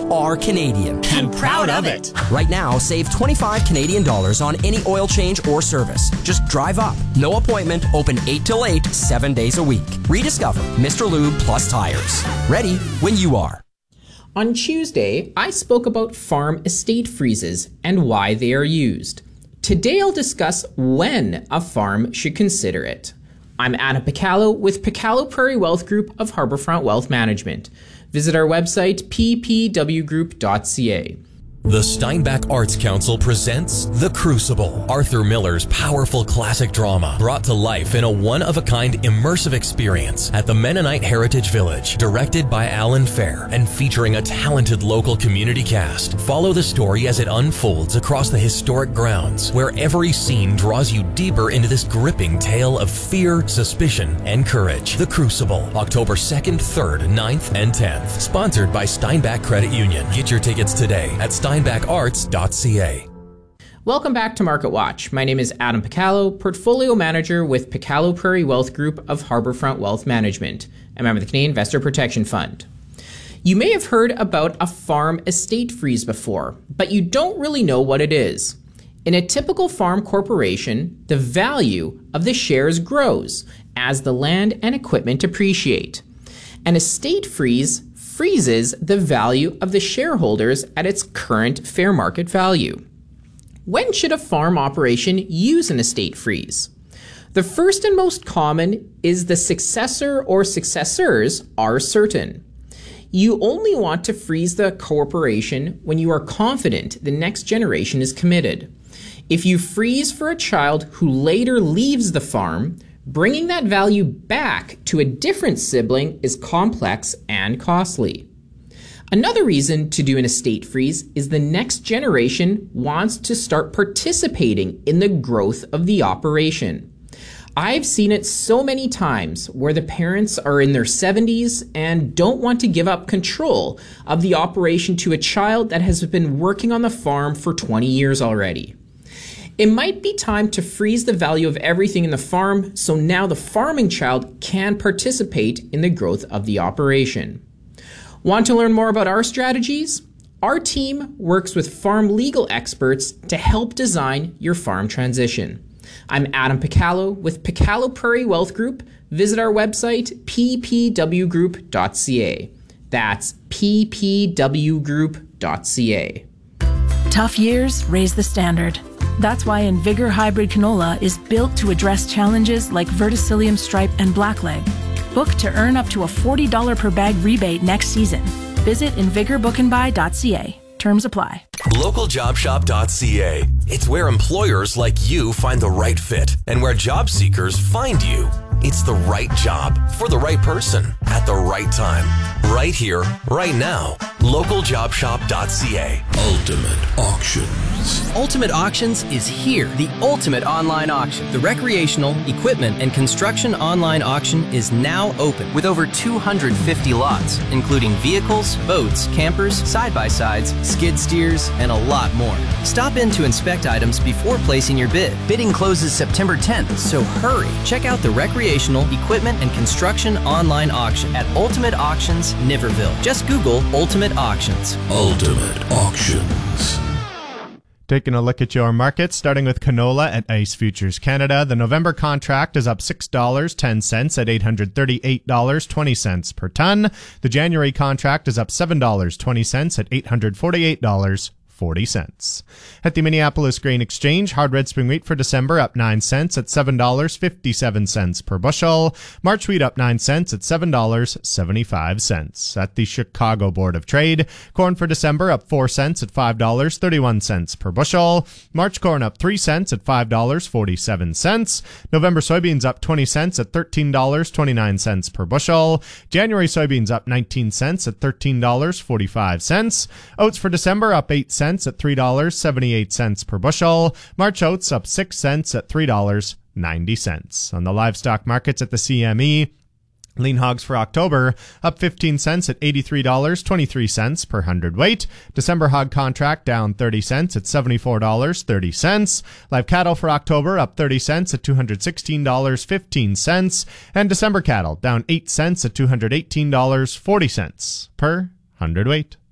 are Canadian. And proud of it. Right now, save 25 Canadian dollars on any oil change or service. Just drive up. No appointment, open 8 till 8, 7 days a week. Rediscover Mr. Lube Plus Tires. Ready when you are. On Tuesday, I spoke about farm estate freezes and why they are used. Today I'll discuss when a farm should consider it. I'm Adam Picallo with Picallo Prairie Wealth Group of Harbourfront Wealth Management. Visit our website ppwgroup.ca. The Steinbach Arts Council presents The Crucible, Arthur Miller's powerful classic drama, brought to life in a one-of-a-kind immersive experience at the Mennonite Heritage Village. Directed by Alan Fair and featuring a talented local community cast, follow the story as it unfolds across the historic grounds, where every scene draws you deeper into this gripping tale of fear, suspicion, and courage. The Crucible, October 2nd, 3rd, 9th, and 10th. Sponsored by Steinbach Credit Union. Get your tickets today at steinbacharts.ca. Welcome back to Market Watch. My name is Adam Picallo, Portfolio Manager with Picallo Prairie Wealth Group of Harbourfront Wealth Management, a member of the Canadian Investor Protection Fund. You may have heard about a farm estate freeze before, but you don't really know what it is. In a typical farm corporation, the value of the shares grows as the land and equipment appreciate. An estate freeze freezes the value of the shareholders at its current fair market value. When should a farm operation use an estate freeze? The first and most common is the successor or successors are certain. You only want to freeze the corporation when you are confident the next generation is committed. If you freeze for a child who later leaves the farm, bringing that value back to a different sibling is complex and costly. Another reason to do an estate freeze is the next generation wants to start participating in the growth of the operation. I've seen it so many times where the parents are in their 70s and don't want to give up control of the operation to a child that has been working on the farm for 20 years already. It might be time to freeze the value of everything in the farm so now the farming child can participate in the growth of the operation. Want to learn more about our strategies? Our team works with farm legal experts to help design your farm transition. I'm Adam Picallo with Picallo Prairie Wealth Group. Visit our website ppwgroup.ca. That's ppwgroup.ca. Tough years raise the standard. That's why Invigor Hybrid Canola is built to address challenges like verticillium stripe and blackleg. Book to earn up to a $40 per bag rebate next season. Visit invigorbookandbuy.ca. Terms apply. LocalJobShop.ca. It's where employers like you find the right fit and where job seekers find you. It's the right job for the right person at the right time. Right here, right now. LocalJobShop.ca. Ultimate Auctions. Ultimate Auctions is here. The ultimate online auction. The recreational, equipment, and construction online auction is now open with over 250 lots, including vehicles, boats, campers, side-by-sides, skid steers, and a lot more. Stop in to inspect items before placing your bid. Bidding closes September 10th, so hurry. Check out the recreational, equipment, and construction online auction at Ultimate Auctions, Niverville. Just Google Ultimate Auctions. Ultimate Auctions. Taking a look at your markets, starting with canola at ICE Futures Canada. The November contract is up $6.10 at $838.20 per ton. The January contract is up $7.20 at $848.40. At the Minneapolis Grain Exchange, hard red spring wheat for December up 9 cents at $7.57 per bushel. March wheat up 9 cents at $7.75. At the Chicago Board of Trade, corn for December up 4 cents at $5.31 per bushel. March corn up 3 cents at $5.47. November soybeans up 20 cents at $13.29 per bushel. January soybeans up 19 cents at $13.45. Oats for December up 8 cents at $3.78 per bushel. March oats up 6 cents at $3.90. On the livestock markets at the CME, lean hogs for October up 15 cents at $83.23 per hundredweight. December hog contract down 30 cents at $74.30. Live cattle for October up 30 cents at $216.15. And December cattle down 8 cents at $218.40 per hundredweight.